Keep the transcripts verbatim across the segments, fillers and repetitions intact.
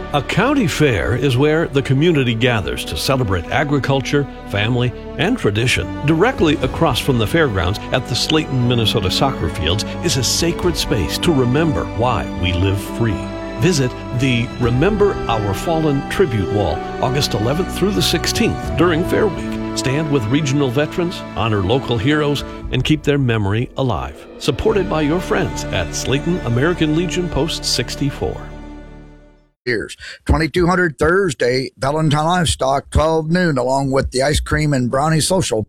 A county fair is where the community gathers to celebrate agriculture, family, and tradition. Directly across from the fairgrounds at the Slayton, Minnesota soccer fields is a sacred space to remember why we live free. Visit the Remember Our Fallen Tribute Wall August eleventh through the sixteenth during Fair Week. Stand with regional veterans, honor local heroes, and keep their memory alive. Supported by your friends at Slayton American Legion Post sixty-four. Years. twenty-two hundred Thursday, Valentine Livestock, twelve noon, along with the ice cream and brownie social.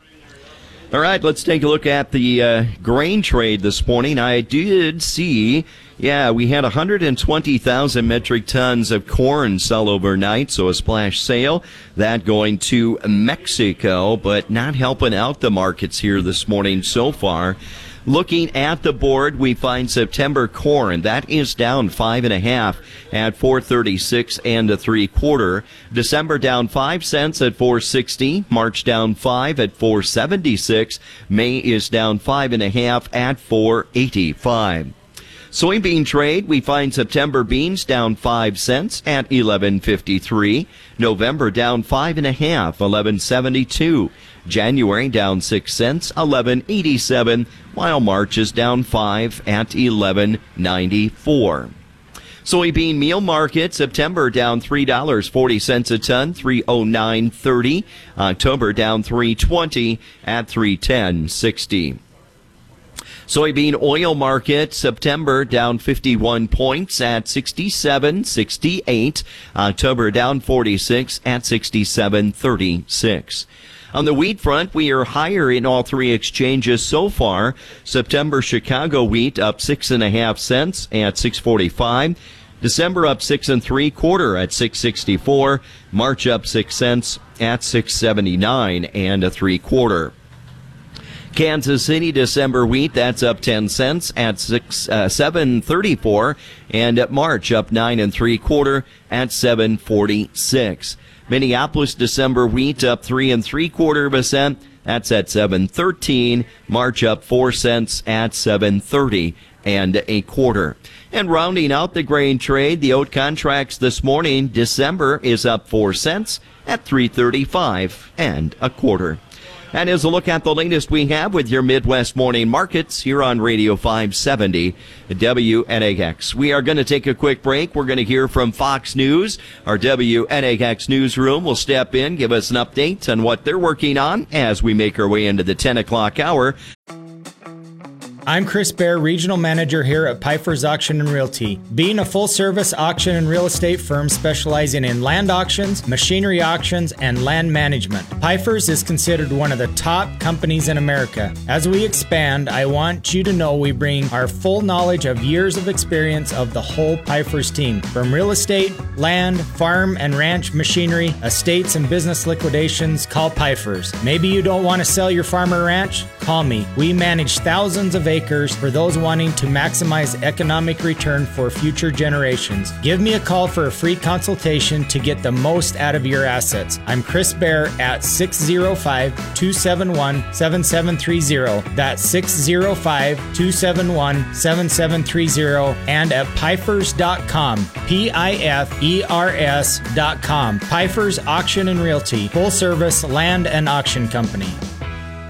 All right, let's take a look at the uh, grain trade this morning. I did see, yeah, we had one hundred twenty thousand metric tons of corn sell overnight, so a splash sale. That going to Mexico, but not helping out the markets here this morning so far. Looking at the board, we find September corn. That is down five and a half at four thirty-six and a three quarter. December down five cents at four sixty. March down five at four seventy-six. May is down five and a half at four eighty-five. Soybean trade, we find September beans down five cents at eleven fifty-three. November down five and a half, eleven seventy-two. January down six cents, eleven eighty-seven, while March is down five at eleven ninety-four. Soybean meal market, September down three dollars and forty cents a ton, three oh nine thirty. October down three twenty at three ten sixty. Soybean oil market, September down fifty-one points at sixty-seven sixty-eight. October down forty-six at sixty-seven thirty-six. On the wheat front, we are higher in all three exchanges so far. September Chicago wheat up six and a half cents at six forty-five. December up six and three quarter at six sixty-four. March up six cents at six seventy-nine and a three quarter. Kansas City December wheat, that's up ten cents at six uh, seven thirty-four, and at March up nine and three quarter at seven forty-six. Minneapolis December wheat up three and three quarter percent. That's at seven thirteen. March up four cents at seven thirty and a quarter. And rounding out the grain trade, the oat contracts this morning, December is up four cents at three thirty-five and a quarter. That is a look at the latest we have with your Midwest morning markets here on Radio five seventy W N A X. We are going to take a quick break. We're going to hear from Fox News. Our W N A X newsroom will step in, give us an update on what they're working on as we make our way into the ten o'clock hour. I'm Chris Baer, Regional Manager here at Pfeiffer's Auction and Realty. Being a full-service auction and real estate firm specializing in land auctions, machinery auctions, and land management, Pfeiffer's is considered one of the top companies in America. As we expand, I want you to know we bring our full knowledge of years of experience of the whole Pfeiffer's team. From real estate, land, farm and ranch machinery, estates and business liquidations, call Pfeiffer's. Maybe you don't want to sell your farm or ranch? Call me. We manage thousands of acres for those wanting to maximize economic return for future generations. Give me a call for a free consultation to get the most out of your assets. I'm Chris Baer at six oh five, two seven one, seven seven three oh. That's six oh five, two seven one, seven seven three oh and at Pfeifers dot com. P I F E R S dot com. Pfeiffer's Auction and Realty, full service land and auction company.